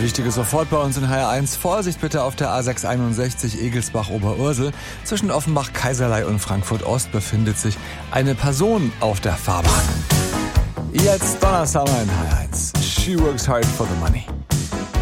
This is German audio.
Wichtiges sofort bei uns in HR1. Vorsicht bitte auf der A661 Egelsbach-Oberursel. Zwischen Offenbach, Kaiserlei und Frankfurt-Ost befindet sich eine Person auf der Fahrbahn. Jetzt Donna Summer in HR1. She works hard for the money.